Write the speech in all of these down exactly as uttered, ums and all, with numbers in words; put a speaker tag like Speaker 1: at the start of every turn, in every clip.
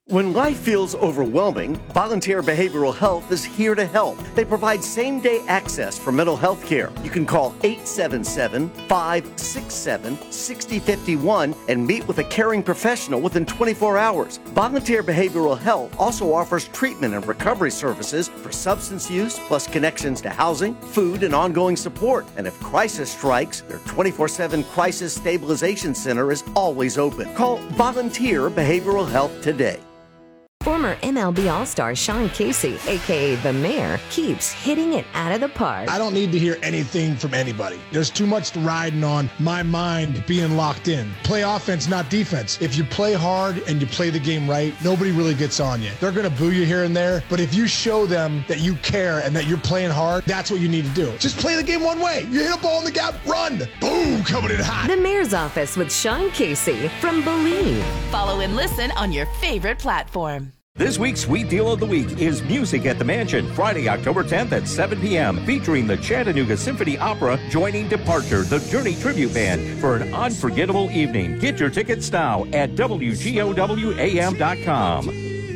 Speaker 1: When life feels overwhelming, Volunteer Behavioral Health is here to help. They provide same-day access for mental health care. You can call eight seven seven, five six seven, six zero five one and meet with a caring professional within twenty-four hours. Volunteer Behavioral Health also offers treatment and recovery services for substance use, plus connections to housing, food, and ongoing support. And if crisis strikes, their twenty-four seven Crisis Stabilization Center is always open. Call Volunteer Behavioral Health today.
Speaker 2: Former M L B All-Star Sean Casey, a k a. The Mayor, keeps hitting it out of the park.
Speaker 3: I don't need to hear anything from anybody. There's too much riding on my mind being locked in. Play offense, not defense. If you play hard and you play the game right, nobody really gets on you. They're going to boo you here and there, but if you show them that you care and that you're playing hard, that's what you need to do. Just play the game one way. You hit a ball in the gap, run. Boom, coming in hot.
Speaker 2: The Mayor's Office with Sean Casey from Believe.
Speaker 4: Follow and listen on your favorite platform.
Speaker 5: This week's Sweet Deal of the Week is Music at the Mansion, Friday, October tenth at seven p.m., featuring the Chattanooga Symphony Opera joining Departure, the Journey Tribute Band, for an unforgettable evening. Get your tickets now at W G O W A M dot com.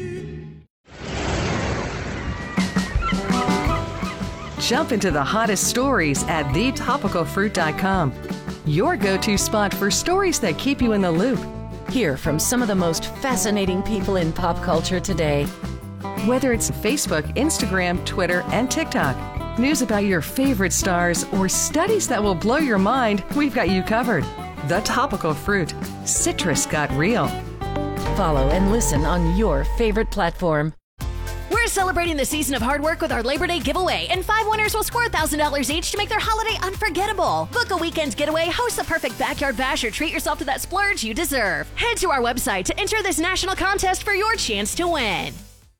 Speaker 6: Jump into the hottest stories at the topical fruit dot com, your go-to spot for stories that keep you in the loop.
Speaker 4: Hear from some of the most fascinating people in pop culture today.
Speaker 6: Whether it's Facebook, Instagram, Twitter, and TikTok, news about your favorite stars, or studies that will blow your mind, we've got you covered. The Topical Fruit. Citrus got real.
Speaker 4: Follow and listen on your favorite platform. We're celebrating the season of hard work with our Labor Day giveaway, and five winners will score one thousand dollars each to make their holiday unforgettable. Book a weekend getaway, host the perfect backyard bash, or treat yourself to that splurge you deserve. Head to our website to enter this national contest for your chance to win.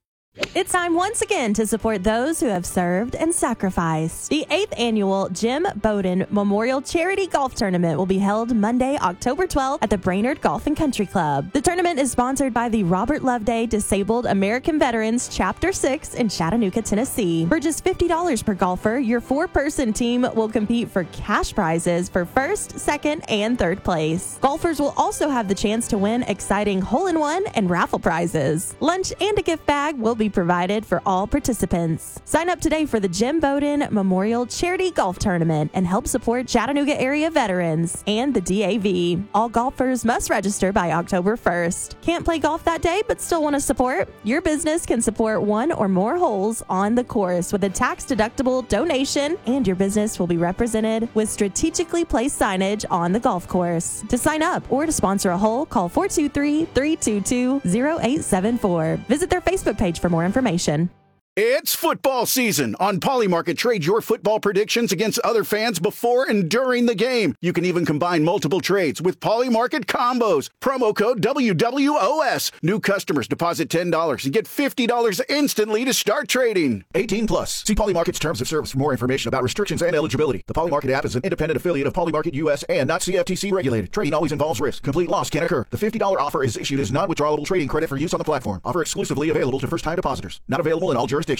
Speaker 7: It's time once again to support those who have served and sacrificed. The eighth annual Jim Bowden Memorial Charity Golf Tournament will be held Monday, October twelfth at the Brainerd Golf and Country Club. The tournament is sponsored by the Robert Loveday Disabled American Veterans Chapter six in Chattanooga, Tennessee. For just fifty dollars per golfer, your four-person team will compete for cash prizes for first, second, and third place. Golfers will also have the chance to win exciting hole-in-one and raffle prizes. Lunch and a gift bag will be provided for all participants. Sign up today for the Jim Bowden Memorial Charity Golf Tournament and help support Chattanooga area veterans and the D A V. All golfers must register by October first. Can't play golf that day but still want to support? Your business can support one or more holes on the course with a tax-deductible donation, and your business will be represented with strategically placed signage on the golf course. To sign up or to sponsor a hole, call four two three, three two two, zero eight seven four. Visit their Facebook page for more information.
Speaker 8: It's football season. On Polymarket, trade your football predictions against other fans before and during the game. You can even combine multiple trades with Polymarket combos. Promo code W W O S. New customers deposit ten dollars and get fifty dollars instantly to start trading. eighteen plus. See Polymarket's terms of service for more information about restrictions and eligibility. The Polymarket app is an independent affiliate of Polymarket U S and not C F T C regulated. Trading always involves risk. Complete loss can occur. The fifty dollars offer is issued as non-withdrawable trading credit for use on the platform. Offer exclusively available to first-time depositors. Not available in all jurisdictions.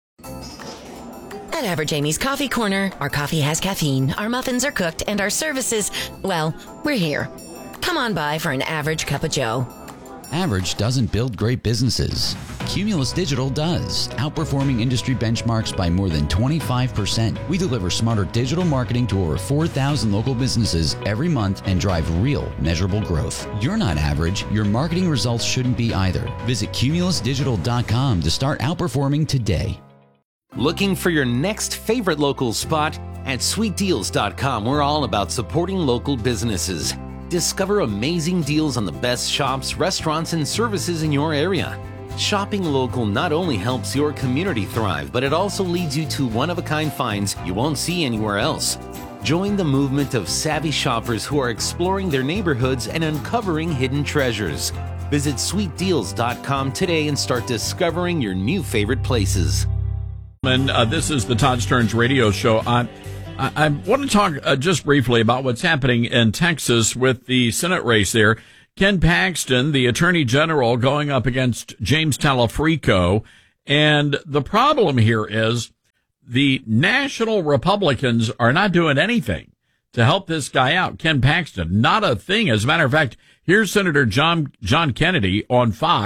Speaker 4: At Average Amy's Coffee Corner, our coffee has caffeine, our muffins are cooked, and our services, well, we're here. Come on by for an average cup of joe.
Speaker 9: Average doesn't build great businesses. Cumulus Digital does, outperforming industry benchmarks by more than twenty-five percent. We deliver smarter digital marketing to over four thousand local businesses every month and drive real, measurable growth. You're not average. Your marketing results shouldn't be either. Visit cumulus digital dot com to start outperforming today.
Speaker 10: Looking for your next favorite local spot? At sweet deals dot com, we're all about supporting local businesses. Discover amazing deals on the best shops, restaurants, and services in your area. Shopping local not only helps your community thrive, but it also leads you to one-of-a-kind finds you won't see anywhere else. Join the movement of savvy shoppers who are exploring their neighborhoods and uncovering hidden treasures. Visit sweet deals dot com today and start discovering your new favorite places.
Speaker 11: And uh, this is the Todd Stearns Radio Show. I, I, I want to talk uh, just briefly about what's happening in Texas with the Senate race there. Ken Paxton, the Attorney General, going up against James Talafrico. And the problem here is the national Republicans are not doing anything to help this guy out, Ken Paxton. Not a thing. As a matter of fact, here's Senator John, John Kennedy on Fox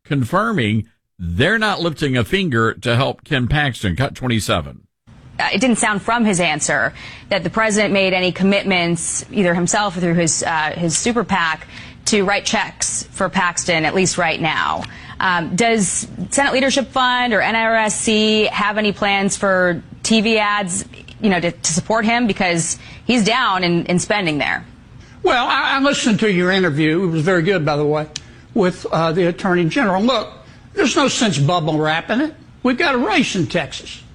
Speaker 11: confirming they're not lifting a finger to help Ken Paxton. Cut twenty-seven.
Speaker 12: It didn't sound from his answer that the president made any commitments, either himself or through his uh, his super PAC, to write checks for Paxton, at least right now. Um, does Senate Leadership Fund or N R S C have any plans for T V ads, you know, to, to support him? Because he's down in, in spending there.
Speaker 13: Well, I, I listened to your interview. It was very good, by the way, with uh, the Attorney General. Look, there's no sense bubble wrapping it. We've got a race in Texas.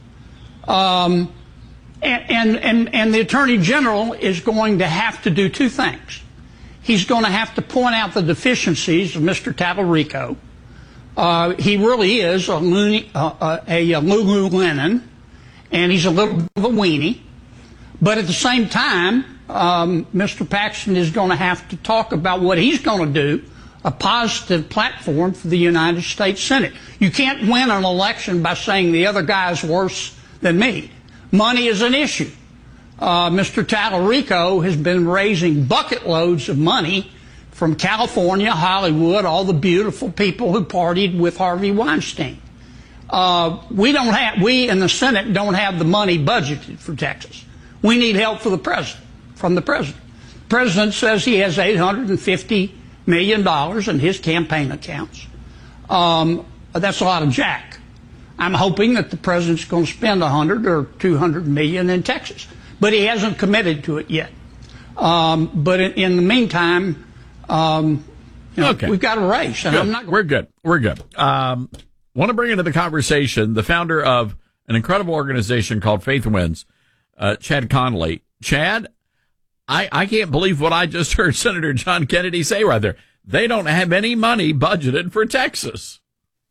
Speaker 13: Um, and, and, and, and the Attorney General is going to have to do two things. He's going to have to point out the deficiencies of Mister Tallarico. Uh, he really is a, loony, uh, a, a Lululemon, and he's a little bit of a weenie. But at the same time, um, Mister Paxton is going to have to talk about what he's going to do, a positive platform for the United States Senate. You can't win an election by saying the other guy's worse than me. Money is an issue. Uh, Mister Tallarico has been raising bucket loads of money from California, Hollywood, all the beautiful people who partied with Harvey Weinstein. Uh, we don't have, we in the Senate don't have the money budgeted for Texas. We need help for the president, from the president. The president says he has eight hundred fifty million dollars in his campaign accounts. Um, that's a lot of jack. I'm hoping that the president's going to spend one hundred or two hundred million in Texas, but he hasn't committed to it yet. Um, but in, in the meantime, um, you know,
Speaker 11: okay.
Speaker 13: we've got a race, and
Speaker 11: good.
Speaker 13: I'm not.
Speaker 11: We're good. We're good. Um, want to bring into the conversation the founder of an incredible organization called Faith Wins, uh, Chad Connolly. Chad, I, I can't believe what I just heard Senator John Kennedy say right there. They don't have any money budgeted for Texas.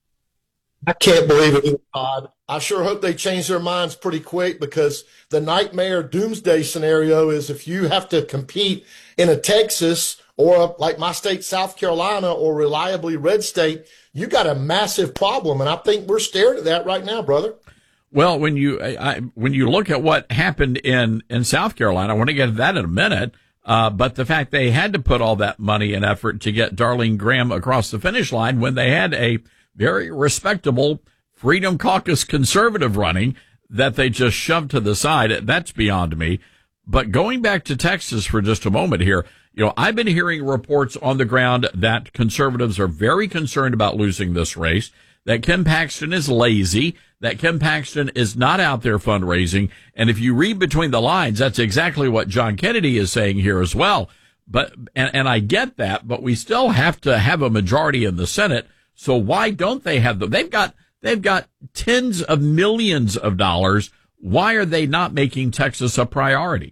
Speaker 14: I can't believe it, Todd. I sure hope they change their minds pretty quick, because the nightmare doomsday scenario is if you have to compete in a Texas or like my state, South Carolina, or reliably red state, you got a massive problem. And I think we're staring at that right now, brother.
Speaker 11: Well, when you I, when you look at what happened in, in South Carolina, I want to get to that in a minute, uh, but the fact they had to put all that money and effort to get Darlene Graham across the finish line when they had a very respectable Freedom Caucus conservative running that they just shoved to the side, that's beyond me. But going back to Texas for just a moment here, you know, I've been hearing reports on the ground that conservatives are very concerned about losing this race, that Ken Paxton is lazy, that Ken Paxton is not out there fundraising. And if you read between the lines, that's exactly what John Kennedy is saying here as well. But, and, and I get that, but we still have to have a majority in the Senate. So why don't they have them? They've got, they've got tens of millions of dollars. Why are they not making Texas a priority?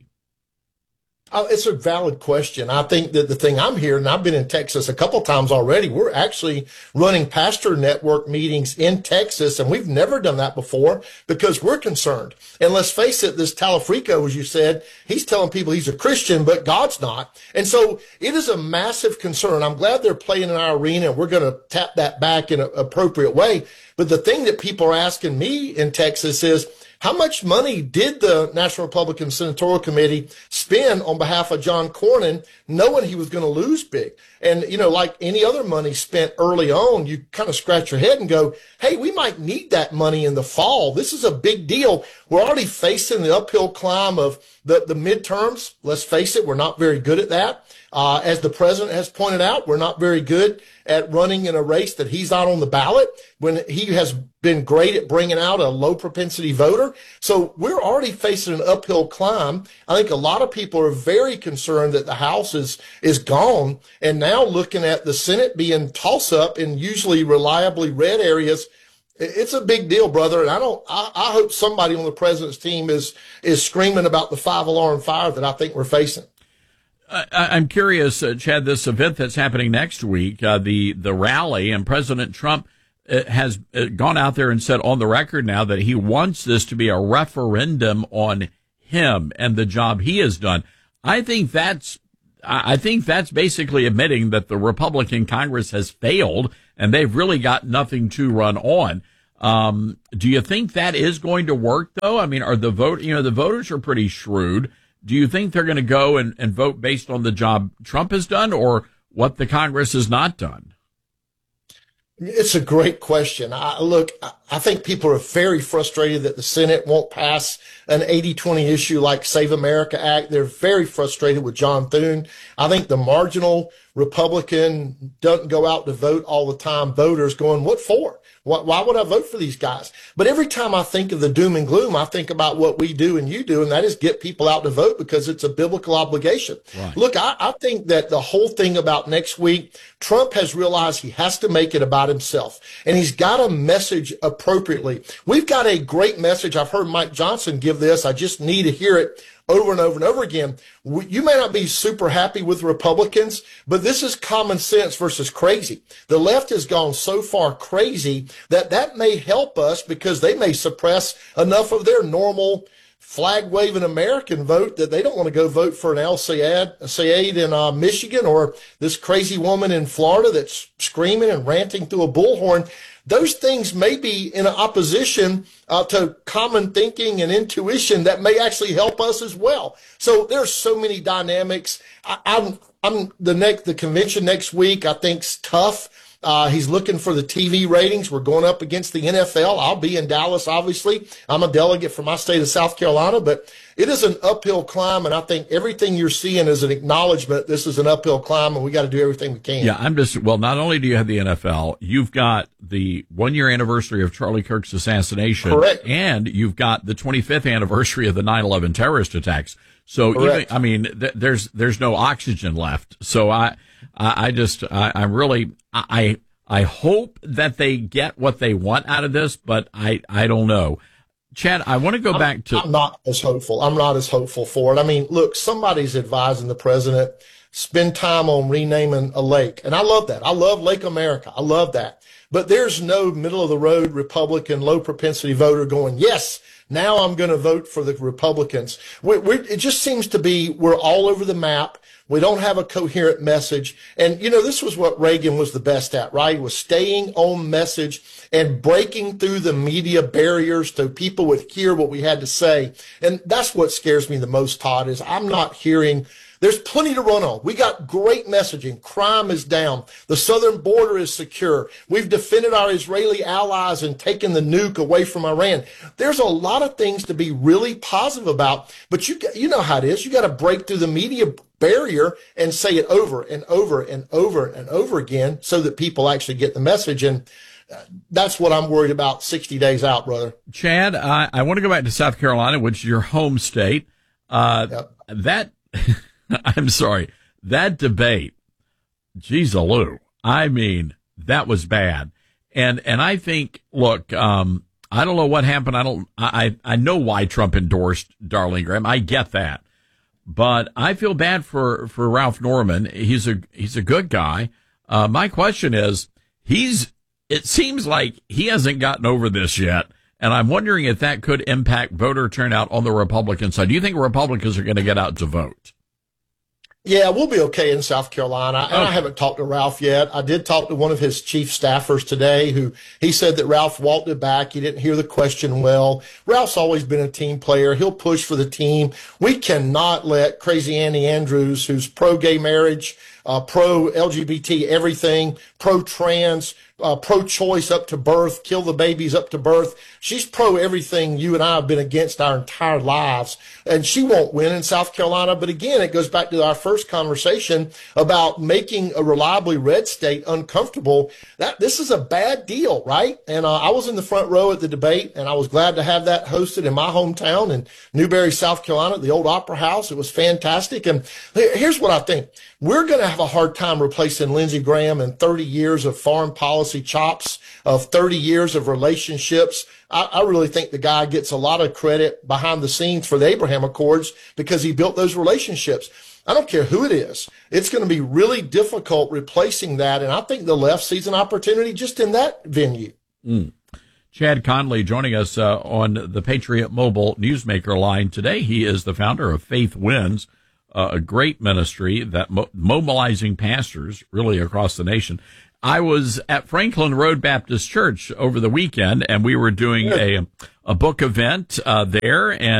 Speaker 14: Oh, it's a valid question. I think that the thing I'm hearing, and I've been in Texas a couple times already, we're actually running pastor network meetings in Texas, and we've never done that before because we're concerned. And let's face it, this Tallarico, as you said, he's telling people he's a Christian, but God's not. And so it is a massive concern. I'm glad they're playing in our arena, and we're going to tap that back in an appropriate way. But the thing that people are asking me in Texas is, how much money did the National Republican Senatorial Committee spend on behalf of John Cornyn, knowing he was going to lose big? And, you know, like any other money spent early on, you kind of scratch your head and go, hey, we might need that money in the fall. This is a big deal. We're already facing the uphill climb of the, the midterms. Let's face it, we're not very good at that. Uh, as the president has pointed out, we're not very good at running in a race that he's not on the ballot, when he has been great at bringing out a low propensity voter. So we're already facing an uphill climb. I think a lot of people are very concerned that the House is, is gone, and now looking at the Senate being toss up in usually reliably red areas. It's a big deal, brother. And I don't, I, I hope somebody on the president's team is, is screaming about the five alarm fire that I think we're facing.
Speaker 11: I, I'm curious, uh, Chad, this event that's happening next week, uh, the, the rally, and President Trump uh, has uh, gone out there and said on the record now that he wants this to be a referendum on him and the job he has done. I think that's, I think that's basically admitting that the Republican Congress has failed and they've really got nothing to run on. Um, do you think that is going to work though? I mean, are the vote, you know, the voters are pretty shrewd. Do you think they're going to go and, and vote based on the job Trump has done or what the Congress has not done?
Speaker 14: It's a great question. I, look, I think people are very frustrated that the Senate won't pass an eighty twenty issue like Save America Act. They're very frustrated with John Thune. I think the marginal Republican doesn't go out to vote all the time. Voters going, what for? Why, why would I vote for these guys? But every time I think of the doom and gloom, I think about what we do and you do, and that is get people out to vote because it's a biblical obligation. Right. Look, I, I think that the whole thing about next week, Trump has realized he has to make it about himself, and he's got a message appropriately. We've got a great message. I've heard Mike Johnson give this. I just need to hear it over and over and over again. You may not be super happy with Republicans, but this is common sense versus crazy. The left has gone so far crazy that that may help us because they may suppress enough of their normal flag-waving American vote that they don't want to go vote for an El Sayed in uh, Michigan or this crazy woman in Florida that's screaming and ranting through a bullhorn. Those things may be in opposition uh, to common thinking and intuition that may actually help us as well. So there's so many dynamics. I, I'm, I'm the next, the convention next week, I think's tough. Uh, he's looking for the T V ratings. We're going up against the N F L. I'll be in Dallas, obviously. I'm a delegate from my state of South Carolina, but it is an uphill climb, and I think everything you're seeing is an acknowledgement this is an uphill climb, and we got to do everything we can.
Speaker 11: Yeah, I'm just, well, not only do you have the N F L, you've got the one-year anniversary of Charlie Kirk's assassination. Correct. And you've got the twenty-fifth anniversary of the nine eleven terrorist attacks. So, even, I mean, th- there's there's no oxygen left. So I I, I just I, I'm really I I hope that they get what they want out of this, but I I don't know. Chad, I want to go
Speaker 14: I'm,
Speaker 11: back to.
Speaker 14: I'm not as hopeful. I'm not as hopeful for it. I mean, look, somebody's advising the president spend time on renaming a lake, and I love that. I love Lake America. I love that. But there's no middle of the road Republican low propensity voter going, yes, now I'm going to vote for the Republicans. We're, we're, it just seems to be we're all over the map. We don't have a coherent message. And, you know, this was what Reagan was the best at, right? He was staying on message and breaking through the media barriers so people would hear what we had to say. And that's what scares me the most, Todd, is I'm not hearing. There's plenty to run on. We got great messaging. Crime is down. The southern border is secure. We've defended our Israeli allies and taken the nuke away from Iran. There's a lot of things to be really positive about, but you you know how it is. You got to break through the media barrier and say it over and over and over and over again so that people actually get the message. And that's what I'm worried about sixty days out, brother.
Speaker 11: Chad, I, I want to go back to South Carolina, which is your home state. Uh, yep. That... I'm sorry, that debate, geez, Lou, I mean, that was bad. And, and I think, look, um, I don't know what happened. I don't, I, I know why Trump endorsed Darlene Graham. I get that, but I feel bad for, for Ralph Norman. He's a, he's a good guy. Uh, my question is, he's, it seems like he hasn't gotten over this yet. And I'm wondering if that could impact voter turnout on the Republican side. Do you think Republicans are going to get out to vote?
Speaker 14: Yeah, we'll be okay in South Carolina. And okay. I haven't talked to Ralph yet. I did talk to one of his chief staffers today who he said that Ralph walked it back. He didn't hear the question well. Ralph's always been a team player. He'll push for the team. We cannot let crazy Annie Andrews, who's pro-gay marriage, uh, pro-L G B T everything, pro-trans, Uh, pro-choice up to birth, kill the babies up to birth. She's pro everything you and I have been against our entire lives, and she won't win in South Carolina. But again, it goes back to our first conversation about making a reliably red state uncomfortable. That this is a bad deal, right? And uh, I was in the front row at the debate, and I was glad to have that hosted in my hometown in Newberry, South Carolina, at the old Opera House. It was fantastic. And here's what I think. We're going to have a hard time replacing Lindsey Graham in thirty years of foreign policy chops, of thirty years of relationships. I, I really think the guy gets a lot of credit behind the scenes for the Abraham Accords because he built those relationships. I don't care who it is. It's going to be really difficult replacing that. And I think the left sees an opportunity just in that venue.
Speaker 11: Mm. Chad Conley joining us uh, on the Patriot Mobile Newsmaker line today. He is the founder of Faith Wins, uh, a great ministry that mo- mobilizing pastors really across the nation. I was at Franklin Road Baptist Church over the weekend, and we were doing a a book event uh, there, and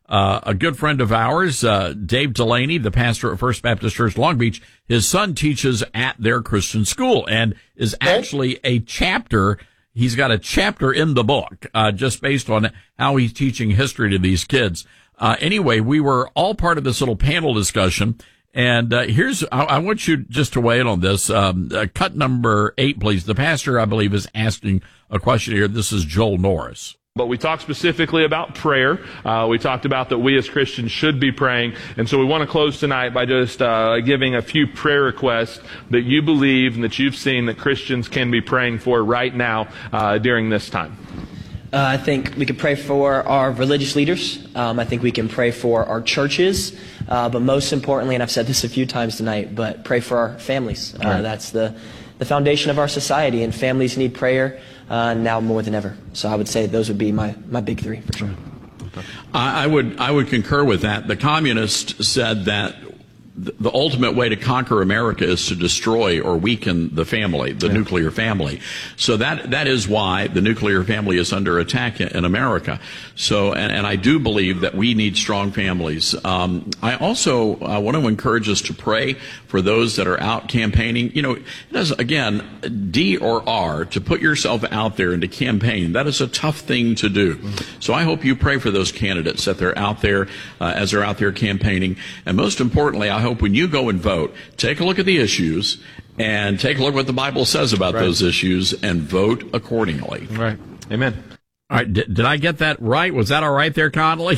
Speaker 11: Uh, a good friend of ours, uh, Dave Delaney, the pastor at First Baptist Church Long Beach, his son teaches at their Christian school and is actually a chapter. He's got a chapter in the book, uh, just based on how he's teaching history to these kids. Uh, anyway, we were all part of this little panel discussion. And, uh, here's, I, I want you just to weigh in on this. Um, uh, cut number eight, please. The pastor, I believe, is asking a question here. This is Joel Norris.
Speaker 15: But we talked specifically about prayer. Uh, we talked about that we as Christians should be praying. And so we want to close tonight by just uh, giving a few prayer requests that you believe and that you've seen that Christians can be praying for right now uh, during this time.
Speaker 16: Uh, I think we could pray for our religious leaders. Um, I think we can pray for our churches. Uh, but most importantly, and I've said this a few times tonight, but pray for our families. Uh, right. That's the, the foundation of our society, and families need prayer. Uh, now more than ever. So I would say those would be my, my big three for sure.
Speaker 11: I, I would I would concur with that. The communists said that the ultimate way to conquer America is to destroy or weaken the family, the yeah. nuclear family. So that that is why the nuclear family is under attack in America. So, and, and I do believe that we need strong families. Um, I also uh, want to encourage us to pray for those that are out campaigning. You know, it is, again, D or R, to put yourself out there and to campaign, that is a tough thing to do. So I hope you pray for those candidates that they're out there, uh, as they're out there campaigning. And most importantly, I hope when you go and vote, take a look at the issues and take a look at what the Bible says about right. those issues and vote accordingly.
Speaker 15: Right. Amen.
Speaker 11: All right. Did, did I get that right? Was that all right there, Conley?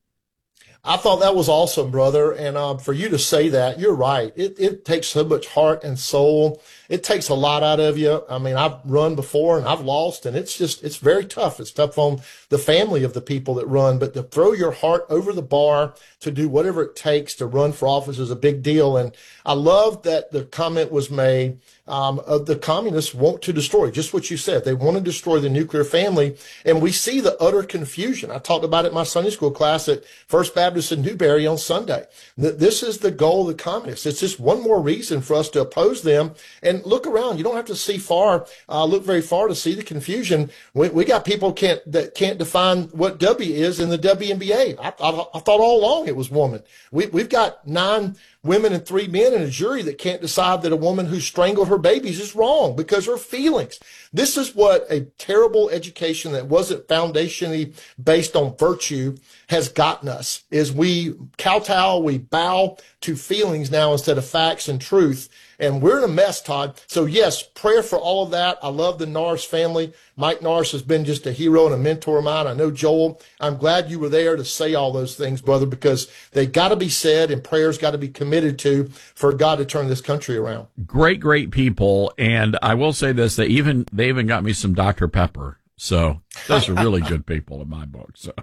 Speaker 14: I thought that was awesome, brother. And um, for you to say that, you're right. It, it takes so much heart and soul. It takes a lot out of you. I mean, I've run before and I've lost, and it's just, it's very tough. It's tough on the family of the people that run, but to throw your heart over the bar to do whatever it takes to run for office is a big deal. And I love that the comment was made um, of the communists want to destroy, just what you said. They want to destroy the nuclear family. And we see the utter confusion. I talked about it in my Sunday school class at First Baptist in Newberry on Sunday. This is the goal of the communists. It's just one more reason for us to oppose them. And look around. You don't have to see far, uh, look very far to see the confusion. We, we got people can't, that can't define what W is in the W N B A. I, I, I thought all along it was woman. We, we've got nine women and three men in a jury that can't decide that a woman who strangled her babies is wrong because her feelings. This is what a terrible education that wasn't foundationally based on virtue has gotten us, is we kowtow, we bow to feelings now instead of facts and truth. And we're in a mess, Todd. So yes, prayer for all of that. I love the Norris family. Mike Norris has been just a hero and a mentor of mine. I know Joel. I'm glad you were there to say all those things, brother, because they got to be said and prayers got to be committed to for God to turn this country around. Great, great people. And I will say this, they even, they even got me some Doctor Pepper. So those are really good people in my book. So.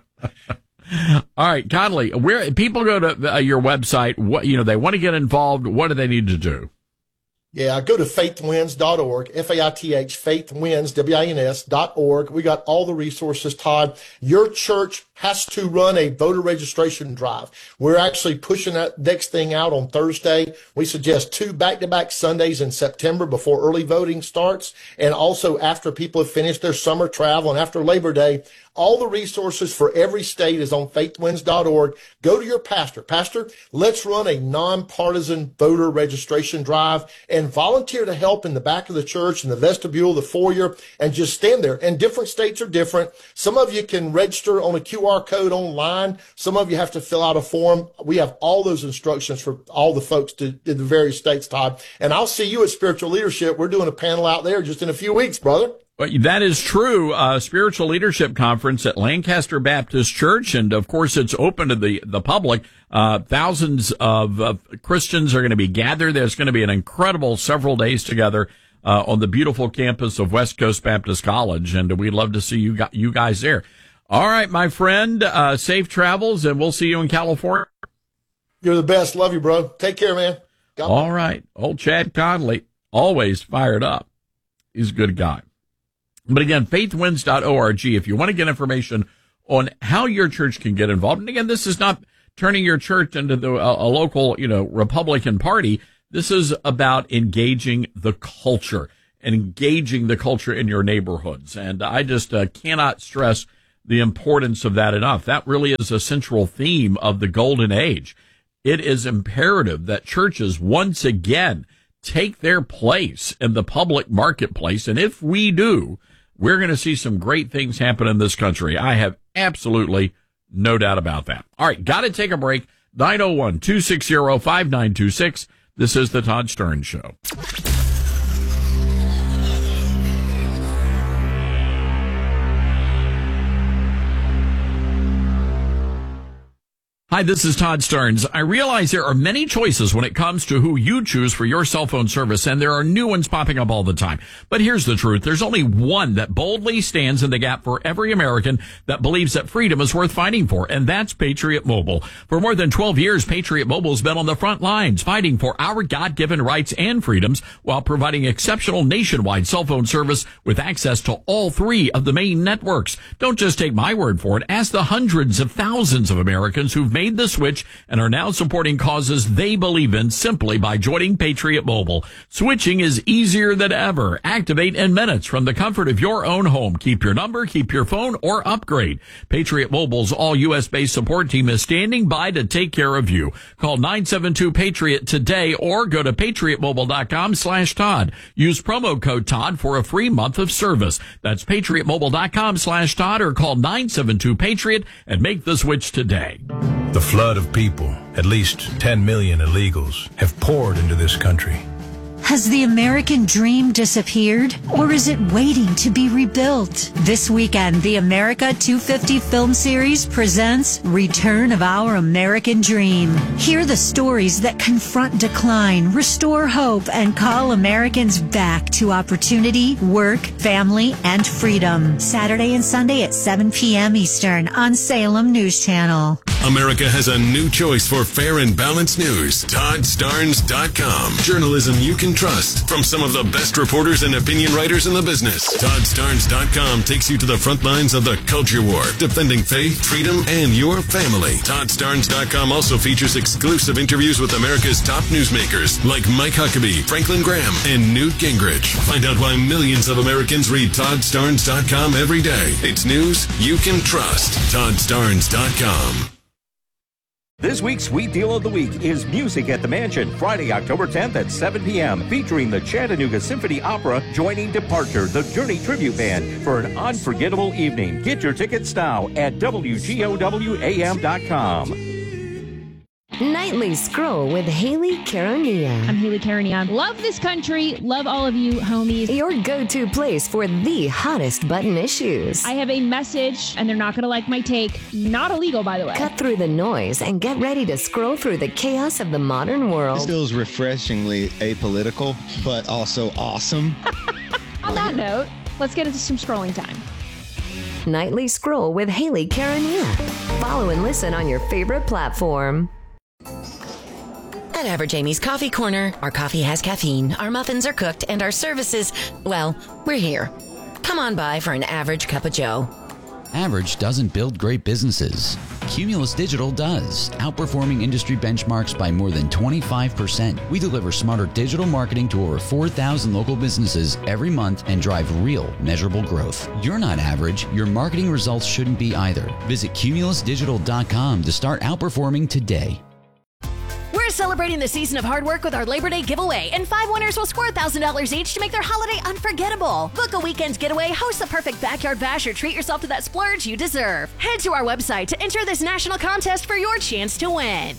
Speaker 14: All right, Conley, where people go to uh, your website, what, you know, they want to get involved. What do they need to do? Yeah, go to faith wins dot org, F A I T H, faithwins, W I N S, dot org. We got all the resources, Todd. Your church has to run a voter registration drive. We're actually pushing that next thing out on Thursday. We suggest two back-to-back Sundays in September before early voting starts, and also after people have finished their summer travel and after Labor Day. All the resources for every state is on faith wins dot org. Go to your pastor. Pastor, let's run a nonpartisan voter registration drive and volunteer to help in the back of the church, in the vestibule, the foyer, and just stand there. And different states are different. Some of you can register on a Q R code online. Some of you have to fill out a form. We have all those instructions for all the folks to, to the various states, Todd. And I'll see you at Spiritual Leadership. We're doing a panel out there just in a few weeks, brother. Well, that is true. Uh, Spiritual Leadership Conference at Lancaster Baptist Church. And of course, it's open to the, the public. Uh, thousands of, of Christians are going to be gathered. There's going to be an incredible several days together, uh, on the beautiful campus of West Coast Baptist College. And we'd love to see you, you guys there. All right, my friend, uh, safe travels, and we'll see you in California. You're the best. Love you, bro. Take care, man. God All bless. Right. Old Chad Conley, always fired up. He's a good guy. But again, faith wins dot org, if you want to get information on how your church can get involved. And again, this is not turning your church into the, a, a local, you know, Republican Party. This is about engaging the culture and engaging the culture in your neighborhoods. And I just uh, cannot stress
Speaker 11: the importance of that enough. That really is a central theme of the golden age. It is imperative that churches once again take their place in the public marketplace. And if we do, we're going to see some great things happen in this country. I have absolutely no doubt about that. All right, got to take a break. nine oh one, two six zero, five nine two six. This is the Todd Stern Show. Hi, this is Todd Stearns. I realize there are many choices when it comes to who you choose for your cell phone service, and there are new ones popping up all the time. But here's the truth. There's only one that boldly stands in the gap for every American that believes that freedom is worth fighting for, and that's Patriot Mobile. For more than twelve years, Patriot Mobile has been on the front lines fighting for our God-given rights and freedoms while providing exceptional nationwide cell phone service with access to all three of the main networks. Don't just take my word for it. Ask the hundreds of thousands of Americans who've made made the switch and are now supporting causes they believe in simply by joining Patriot Mobile. Switching is easier than ever. Activate in minutes from the comfort of your own home. Keep your number, keep your phone, or upgrade. Patriot Mobile's all U S based support team is standing by to take care of you. Call nine seven two Patriot today or go to patriot mobile dot com slash Todd. Use promo code Todd for a free month of service. That's patriot mobile dot com slash Todd or call nine seven two Patriot and make the switch today.
Speaker 17: The flood of people, at least ten million illegals, have poured into this country.
Speaker 18: Has the American dream disappeared, or is it waiting to be rebuilt? This weekend, the America two fifty film series presents Return of Our American Dream. Hear the stories that confront decline, restore hope, and call Americans back to opportunity, work, family, and freedom. Saturday and Sunday at seven p.m. Eastern on Salem News Channel.
Speaker 19: America has a new choice for fair and balanced news. Todd Starnes dot com. Journalism you can trust from some of the best reporters and opinion writers in the business. Todd Starnes dot com takes you to the front lines of the culture war, defending faith, freedom, and your family. Todd Starnes dot com also features exclusive interviews with America's top newsmakers like Mike Huckabee, Franklin Graham, and Newt Gingrich. Find out why millions of Americans read Todd Starnes dot com every day. It's news you can trust. Todd Starnes dot com.
Speaker 5: This week's Sweet Deal of the Week is Music at the Mansion, Friday, October tenth at seven p.m., featuring the Chattanooga Symphony Opera joining Departure, the Journey Tribute Band, for an unforgettable evening. Get your tickets now at W G O W A M dot com.
Speaker 2: Nightly Scroll with Haley Caronia.
Speaker 20: I'm Haley Caronia. Love this country. Love all of you, homies.
Speaker 2: Your go-to place for the hottest button issues.
Speaker 20: I have a message, and they're not going to like my take. Not illegal, by the way.
Speaker 2: Cut through the noise and get ready to scroll through the chaos of the modern world.
Speaker 21: This feels refreshingly apolitical, but also awesome.
Speaker 20: On that note, let's get into some scrolling time.
Speaker 2: Nightly Scroll with Haley Caronia. Follow and listen on your favorite platform.
Speaker 22: At Average Amy's Coffee Corner, our coffee has caffeine, our muffins are cooked, and our services, well, we're here. Come on by for an average cup of joe.
Speaker 9: Average doesn't build great businesses. Cumulus Digital does, outperforming industry benchmarks by more than twenty-five percent. We deliver smarter digital marketing to over four thousand local businesses every month and drive real, measurable growth. You're not average. Your marketing results shouldn't be either. Visit cumulus digital dot com to start outperforming today.
Speaker 4: We're celebrating the season of hard work with our Labor Day giveaway, and five winners will score one thousand dollars each to make their holiday unforgettable. Book a weekend's getaway, host the perfect backyard bash, or treat yourself to that splurge you deserve. Head to our website to enter this national contest for your chance to win.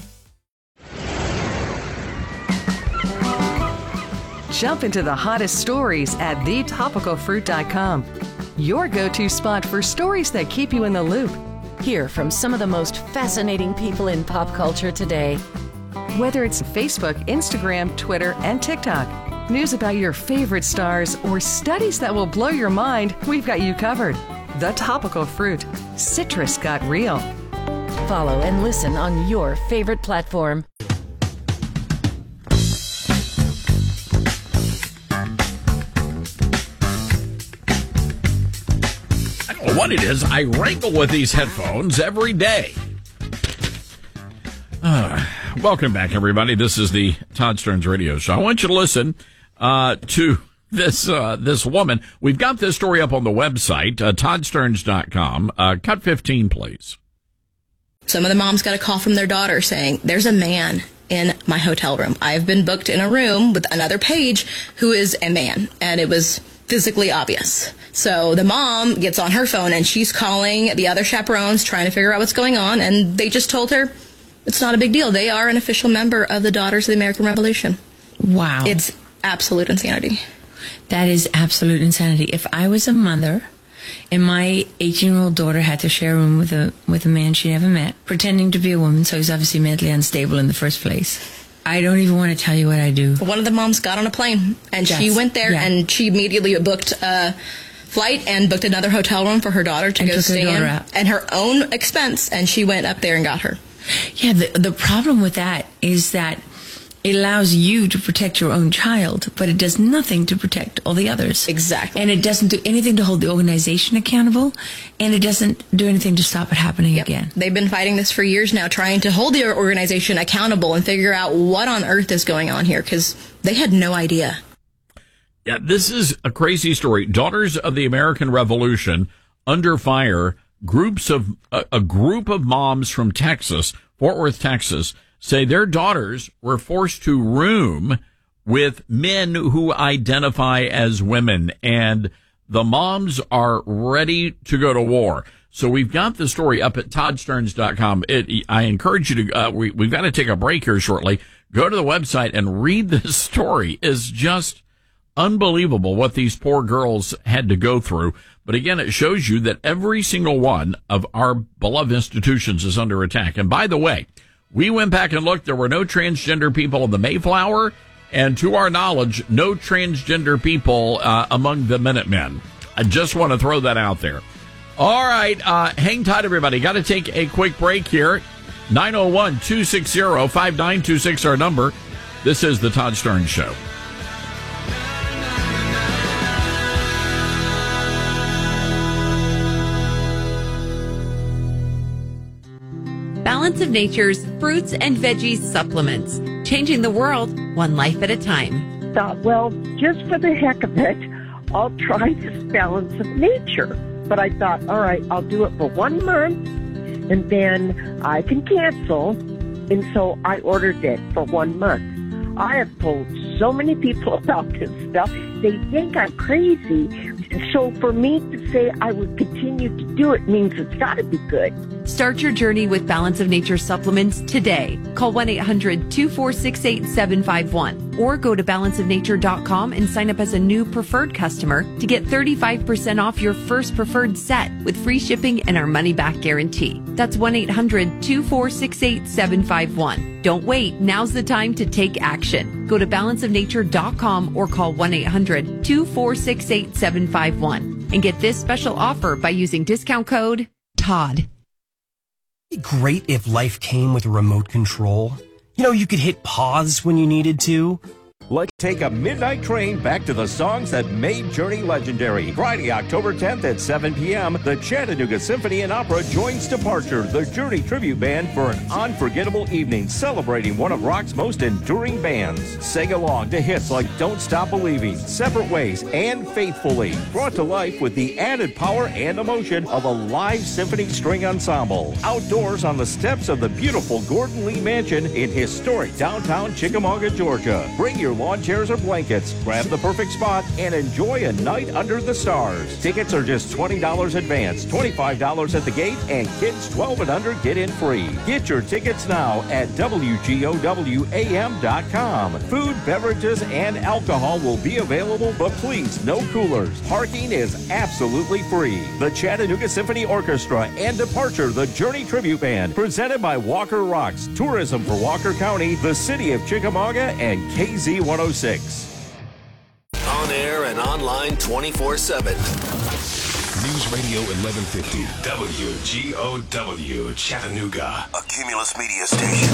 Speaker 6: Jump into the hottest stories at the topical fruit dot com. Your go-to spot for stories that keep you in the loop.
Speaker 23: Hear from some of the most fascinating people in pop culture today.
Speaker 6: Whether it's Facebook, Instagram, Twitter, and TikTok, news about your favorite stars, or studies that will blow your mind, we've got you covered. The Topical Fruit. Citrus got real.
Speaker 23: Follow and listen on your favorite platform.
Speaker 11: I don't know what it is. I wrangle with these headphones every day. Uh, welcome back, everybody. This is the Todd Stearns Radio Show. I want you to listen uh, to this uh, this woman. We've got this story up on the website, uh, todd stearns dot com. Uh, cut fifteen, please.
Speaker 1: Some of the moms got a call from their daughter saying, there's a man in my hotel room. I've been booked in a room with another page who is a man, and it was physically obvious. So the mom gets on her phone and she's calling the other chaperones trying to figure out what's going on, and they just told her it's not a big deal. They are an official member of the Daughters of the American Revolution.
Speaker 3: Wow.
Speaker 1: It's absolute insanity.
Speaker 3: That is absolute insanity. If I was a mother and my eighteen-year-old daughter had to share a room with a with a man she never met, pretending to be a woman, so he's obviously mentally unstable in the first place, I don't even want to tell you what I do.
Speaker 1: One of the moms got on a plane, and
Speaker 3: Yes.
Speaker 1: she went there,
Speaker 3: Yeah.
Speaker 1: and she immediately booked a flight and booked another hotel room for her daughter to
Speaker 3: And
Speaker 1: go
Speaker 3: took her
Speaker 1: stay
Speaker 3: daughter
Speaker 1: in,
Speaker 3: out.
Speaker 1: at her own expense, and she went up there and got her.
Speaker 3: Yeah, the, the problem with that is that it allows you to protect your own child, but it does nothing to protect all the others.
Speaker 1: Exactly.
Speaker 3: And it doesn't do anything to hold the organization accountable, and it doesn't do anything to stop it happening again.
Speaker 1: They've been fighting this for years now, trying to hold their organization accountable and figure out what on earth is going on here, because they had no idea.
Speaker 11: Yeah, this is a crazy story. Daughters of the American Revolution under fire. Groups of a, a group of moms from Texas, Fort Worth, Texas, say their daughters were forced to room with men who identify as women, and the moms are ready to go to war. So we've got the story up at todd stearns dot com. It, I encourage you to, uh, we, we've got to take a break here shortly. Go to the website and read this story. It's just unbelievable what these poor girls had to go through. But again, it shows you that every single one of our beloved institutions is under attack. And by the way, we went back and looked. There were no transgender people in the Mayflower, and to our knowledge, no transgender people uh, among the Minutemen. I just want to throw that out there. All right, uh, hang tight, everybody. Got to take a quick break here. nine oh one, two six zero, five nine two six, our number. This is the Todd Stearns Show.
Speaker 7: Balance of Nature's fruits and veggies supplements, changing the world one life at a time.
Speaker 24: Thought, well, just for the heck of it, I'll try this Balance of Nature. But I thought, all right, I'll do it for one month, and then I can cancel. And so I ordered it for one month. I have told so many people about this stuff. They think I'm crazy. So for me to say I would continue to do it means it's got to be good.
Speaker 7: Start your journey with Balance of Nature supplements today. Call one eight hundred, two four six, eight seven five one or go to balance of nature dot com and sign up as a new preferred customer to get thirty-five percent off your first preferred set with free shipping and our money-back guarantee. That's one eight hundred, two four six, eight seven five one. Don't wait. Now's the time to take action. Go to balance of nature dot com or call one eight hundred, two four six, eight seven five one and get this special offer by using discount code Todd.
Speaker 25: It'd be great if life came with a remote control. You know, you could hit pause when you needed to.
Speaker 5: Let's take a midnight train back to the songs that made Journey legendary. Friday, October tenth at seven p.m., the Chattanooga Symphony and Opera joins Departure, the Journey tribute band, for an unforgettable evening celebrating one of rock's most enduring bands. Sing along to hits like Don't Stop Believing, Separate Ways, and Faithfully, brought to life with the added power and emotion of a live symphony string ensemble. Outdoors on the steps of the beautiful Gordon Lee Mansion in historic downtown Chickamauga, Georgia. Bring your lawn chairs or blankets, grab the perfect spot, and enjoy a night under the stars. Tickets are just twenty dollars advance, twenty-five dollars at the gate, and kids twelve and under get in free. Get your tickets now at W G O W A M dot com. Food, beverages, and alcohol will be available, but please, no coolers. Parking is absolutely free. The Chattanooga Symphony Orchestra and Departure, the Journey Tribute Band, presented by Walker Rocks, Tourism for Walker County, the City of Chickamauga, and K Z one oh six.
Speaker 26: On air and online twenty-four seven.
Speaker 19: News Radio eleven fifty, W G O W, Chattanooga.
Speaker 26: A Cumulus Media station.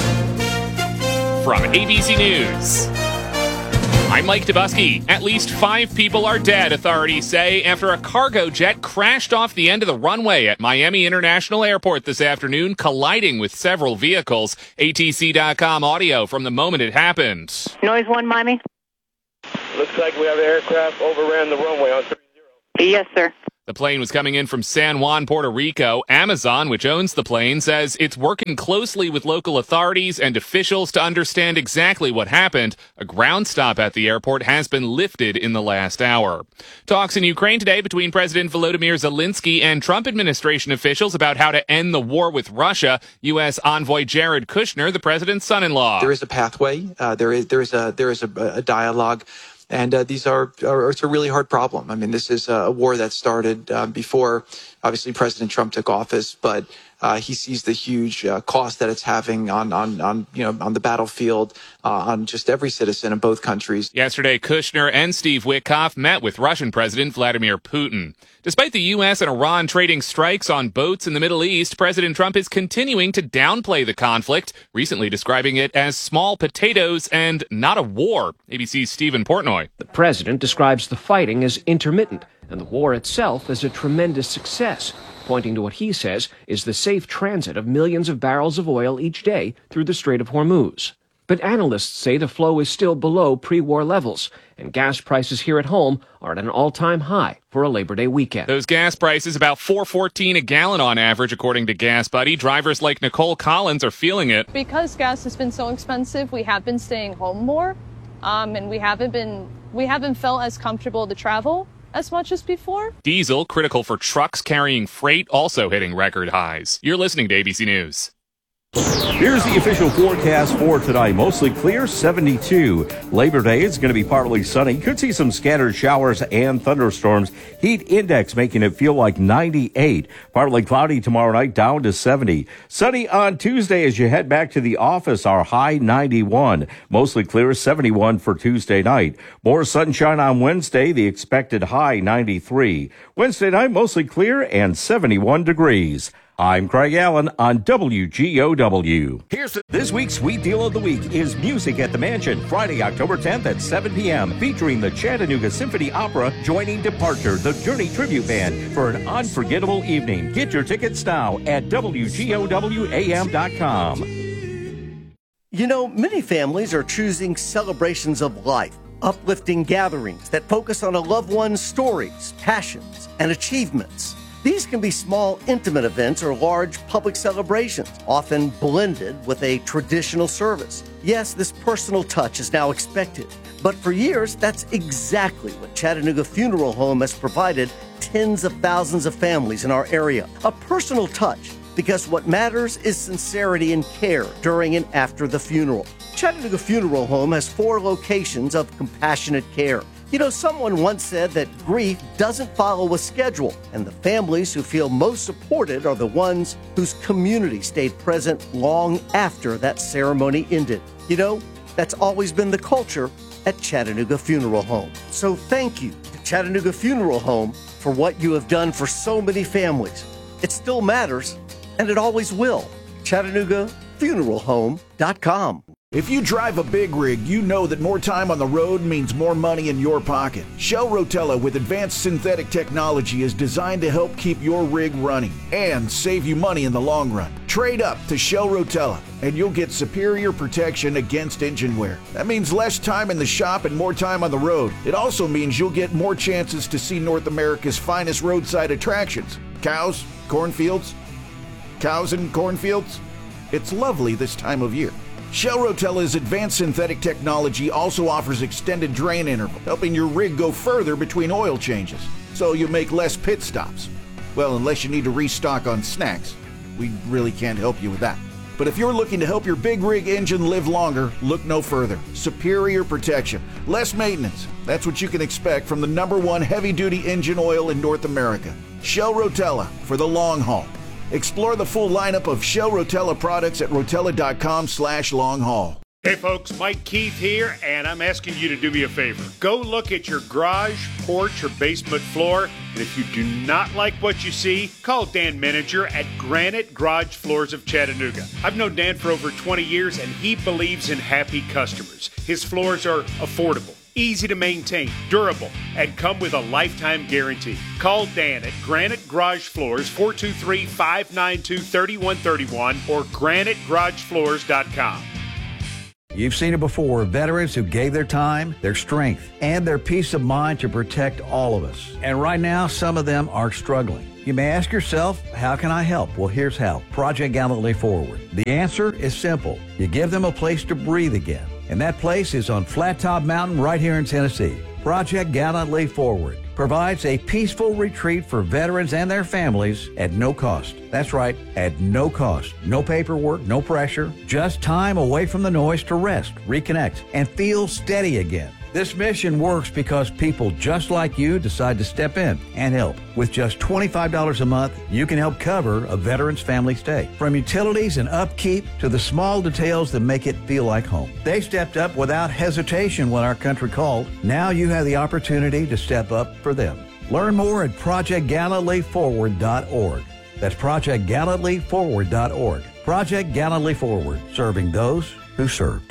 Speaker 27: From A B C News, I'm Mike Dubusky. At least five people are dead, authorities say, after a cargo jet crashed off the end of the runway at Miami International Airport this afternoon, colliding with several vehicles. A T C dot com audio from the moment it happened.
Speaker 28: Noise one, Miami.
Speaker 8: Looks like we have an aircraft overran the runway on three zero.
Speaker 10: Yes, sir.
Speaker 27: The plane was coming in from San Juan, Puerto Rico. Amazon, which owns the plane, says it's working closely with local authorities and officials to understand exactly what happened. A ground stop at the airport has been lifted in the last hour. Talks in Ukraine today between President Volodymyr Zelensky and Trump administration officials about how to end the war with Russia. U S envoy Jared Kushner, the president's son-in-law.
Speaker 12: There is a pathway. Uh, there is there is a there is a, a dialogue. And uh, these are, are, it's a really hard problem. I mean, this is a war that started uh, before, obviously, President Trump took office, but uh, he sees the huge uh, cost that it's having on, on, on, you know, on the battlefield, uh, on just every citizen in both countries.
Speaker 27: Yesterday, Kushner and Steve Witkoff met with Russian President Vladimir Putin. Despite the U S and Iran trading strikes on boats in the Middle East, President Trump is continuing to downplay the conflict, recently describing it as small potatoes and not a war. A B C's Stephen Portnoy.
Speaker 13: The president describes the fighting as intermittent and the war itself as a tremendous success, pointing to what he says is the safe transit of millions of barrels of oil each day through the Strait of Hormuz. But analysts say the flow is still below pre-war levels, and gas prices here at home are at an all-time high for a Labor Day weekend.
Speaker 27: Those gas prices about four fourteen a gallon on average, according to Gas Buddy. Drivers like Nicole Collins are feeling it.
Speaker 14: Because gas has been so expensive, we have been staying home more, um, and we haven't been we haven't felt as comfortable to travel as much as before.
Speaker 27: Diesel, critical for trucks carrying freight, also hitting record highs. You're listening to A B C News.
Speaker 5: Here's the official forecast for tonight. Mostly clear, seventy-two. Labor Day is going to be partly sunny. Could see some scattered showers and thunderstorms. Heat index making it feel like ninety-eight. Partly cloudy tomorrow night, down to seventy. Sunny on Tuesday as you head back to the office. Our high, ninety-one. Mostly clear, seventy-one for Tuesday night. More sunshine on Wednesday. The expected high, ninety-three. Wednesday night, mostly clear and seventy-one degrees. I'm Craig Allen on W G O W. Here's the, this week's Sweet Deal of the Week is Music at the Mansion, Friday, October tenth at seven p.m., featuring the Chattanooga Symphony Opera joining Departure, the Journey Tribute Band, for an unforgettable evening. Get your tickets now at W G O W A M dot com.
Speaker 15: You know, many families are choosing celebrations of life, uplifting gatherings that focus on a loved one's stories, passions, and achievements. These can be small, intimate events or large public celebrations, often blended with a traditional service. Yes, this personal touch is now expected, but for years, that's exactly what Chattanooga Funeral Home has provided tens of thousands of families in our area. A personal touch, because what matters is sincerity and care during and after the funeral. Chattanooga Funeral Home has four locations of compassionate care. You know, someone once said that grief doesn't follow a schedule, and the families who feel most supported are the ones whose community stayed present long after that ceremony ended. You know, that's always been the culture at Chattanooga Funeral Home. So thank you to Chattanooga Funeral Home for what you have done for so many families. It still matters, and it always will. Chattanooga Funeral Home dot com.
Speaker 16: If you drive a big rig, you know that more time on the road means more money in your pocket. Shell Rotella with advanced synthetic technology is designed to help keep your rig running and save you money in the long run. Trade up to Shell Rotella and you'll get superior protection against engine wear. That means less time in the shop and more time on the road. It also means you'll get more chances to see North America's finest roadside attractions. Cows, cornfields, cows and cornfields. It's lovely this time of year. Shell Rotella's advanced synthetic technology also offers extended drain interval, helping your rig go further between oil changes, so you make less pit stops. Well, unless you need to restock on snacks. We really can't help you with that. But if you're looking to help your big rig engine live longer, look no further. Superior protection, less maintenance. That's what you can expect from the number one heavy-duty engine oil in North America. Shell Rotella, for the long haul. Explore the full lineup of Shell Rotella products at rotella.com slash long haul.
Speaker 28: Hey folks, Mike Keith here, and I'm asking you to do me a favor. Go look at your garage, porch, or basement floor, and if you do not like what you see, call Dan Meninger at Granite Garage Floors of Chattanooga. I've known Dan for over twenty years, and he believes in happy customers. His floors are affordable, easy to maintain, durable, and come with a lifetime guarantee. Call Dan at Granite Garage Floors, four two three, five nine two, three one three one or granite garage floors dot com.
Speaker 2: You've seen it before, veterans who gave their time, their strength, and their peace of mind to protect all of us. And right now, some of them are struggling. You may ask yourself, how can I help? Well, here's how. Project Gallantly Forward. The answer is simple. You give them a place to breathe again. And that place is on Flat Top Mountain right here in Tennessee. Project Gallantly Forward provides a peaceful retreat for veterans and their families at no cost. That's right, at no cost. No paperwork, no pressure, just time away from the noise to rest, reconnect, and feel steady again. This mission works because people just like you decide to step in and help. With just twenty-five dollars a month, you can help cover a veteran's family stay. From utilities and upkeep to the small details that make it feel like home. They stepped up without hesitation when our country called. Now you have the opportunity to step up for them. Learn more at project gallantly forward dot org. That's project gallantly forward dot org. Project Gallantly Forward, serving those who served.